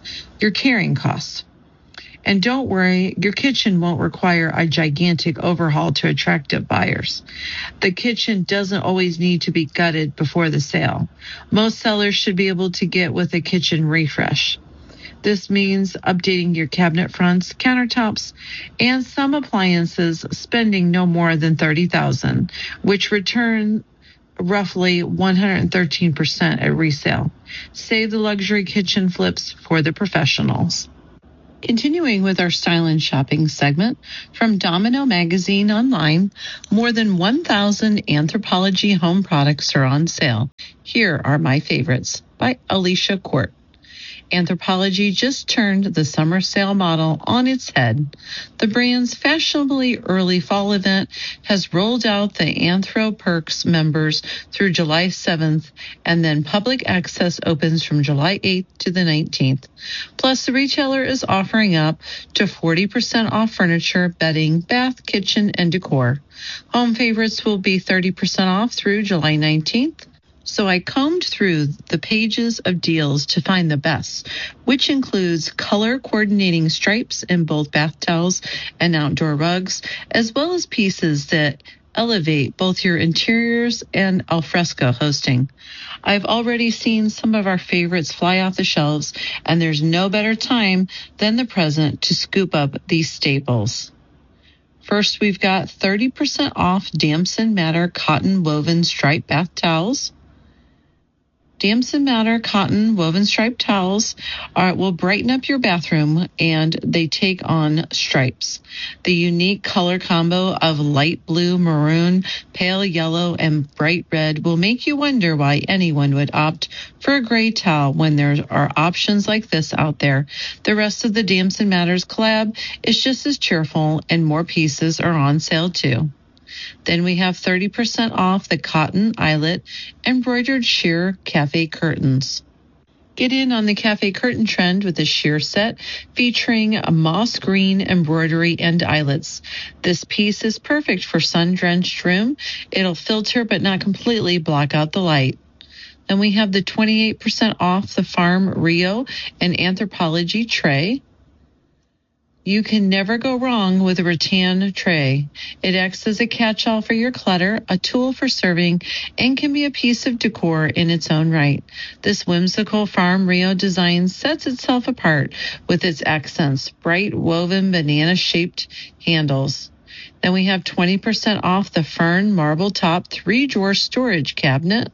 costs. And don't worry, your kitchen won't require a gigantic overhaul to attract buyers. The kitchen doesn't always need to be gutted before the sale. Most sellers should be able to get with a kitchen refresh. This means updating your cabinet fronts, countertops, and some appliances, spending no more than $30,000, which return roughly 113% at resale. Save the luxury kitchen flips for the professionals. Continuing with our Style and Shopping segment, from Domino Magazine online, more than 1,000 Anthropologie home products are on sale. Here are my favorites by Alicia Court. Anthropologie just turned the summer sale model on its head. The brand's fashionably early fall event has rolled out the Anthro Perks members through July 7th, and then public access opens from July 8th to the 19th. Plus, the retailer is offering up to 40% off furniture, bedding, bath, kitchen, and decor. Home favorites will be 30% off through July 19th. So I combed through the pages of deals to find the best, which includes color coordinating stripes in both bath towels and outdoor rugs, as well as pieces that elevate both your interiors and alfresco hosting. I've already seen some of our favorites fly off the shelves, and there's no better time than the present to scoop up these staples. First, we've got 30% off Damson Matter cotton woven striped bath towels. Damson Matter cotton woven striped towels will brighten up your bathroom, and they take on stripes. The unique color combo of light blue, maroon, pale yellow, and bright red will make you wonder why anyone would opt for a gray towel when there are options like this out there. The rest of the Damson Matters collab is just as cheerful, and more pieces are on sale too. Then we have 30% off the cotton eyelet embroidered sheer cafe curtains. Get in on the cafe curtain trend with a sheer set featuring a moss green embroidery and eyelets. This piece is perfect for sun-drenched room. It'll filter but not completely block out the light. Then we have the 28% off the Farm Rio and Anthropologie tray. You can never go wrong with a rattan tray. It acts as a catch-all for your clutter, a tool for serving, and can be a piece of decor in its own right. This whimsical Farm Rio design sets itself apart with its accents, bright woven banana-shaped handles. Then we have 20% off the Fern marble top 3-drawer storage cabinet.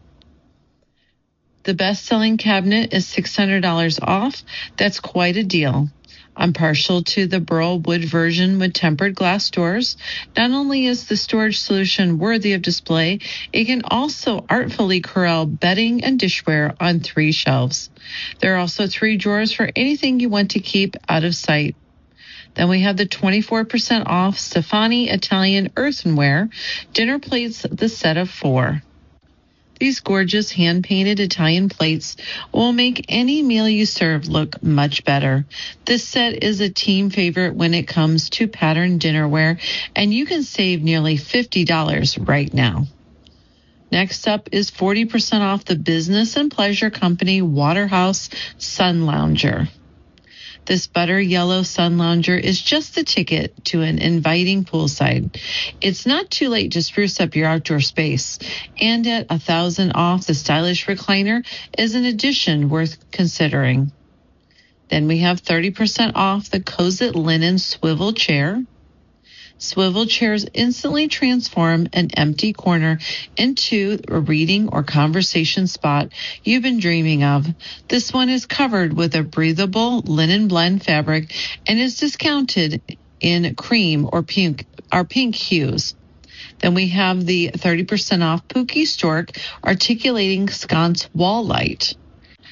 The best-selling cabinet is $600 off. That's quite a deal. I'm partial to the burl wood version with tempered glass doors. Not only is the storage solution worthy of display, it can also artfully corral bedding and dishware on 3 shelves. There are also 3 drawers for anything you want to keep out of sight. Then we have the 24% off Stefani Italian earthenware dinner plates, the set of 4. These gorgeous hand-painted Italian plates will make any meal you serve look much better. This set is a team favorite when it comes to patterned dinnerware, and you can save nearly $50 right now. Next up is 40% off the Business and Pleasure Company Waterhouse Sun Lounger. This butter yellow sun lounger is just the ticket to an inviting poolside. It's not too late to spruce up your outdoor space. And at $1,000 off, the stylish recliner is an addition worth considering. Then we have 30% off the Cozit Linen Swivel Chair. Swivel chairs instantly transform an empty corner into a reading or conversation spot you've been dreaming of. This one is covered with a breathable linen blend fabric and is discounted in cream or pink hues. Then we have the 30% off Pookie Stork Articulating Sconce Wall Light.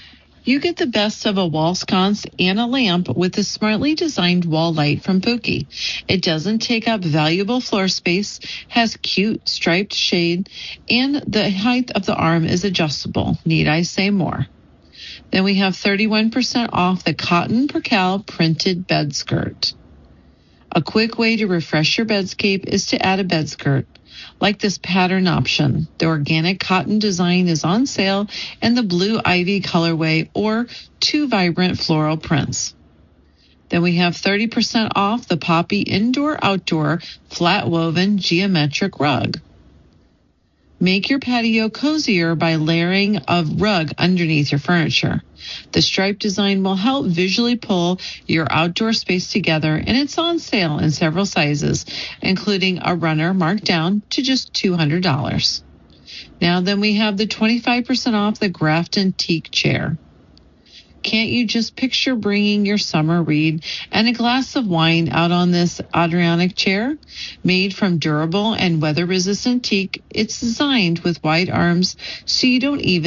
You get the best of a wall sconce and a lamp with the smartly designed wall light from Pookie. It doesn't take up valuable floor space, has cute striped shade, and the height of the arm is adjustable. Need I say more? Then we have 31% off the Cotton Percale printed bed skirt. A quick way to refresh your bedscape is to add a bed skirt. Like this pattern option, the organic cotton design is on sale in the blue ivy colorway or 2 vibrant floral prints. Then we have 30% off the Poppy indoor-outdoor flat woven geometric rug. Make your patio cozier by layering a rug underneath your furniture. The stripe design will help visually pull your outdoor space together, and it's on sale in several sizes, including a runner marked down to just $200. Now then we have the 25% off the Grafton teak chair. Can't you just picture bringing your summer read and a glass of wine out on this Adirondack chair? Made from durable and weather-resistant teak, it's designed with wide arms so you don't even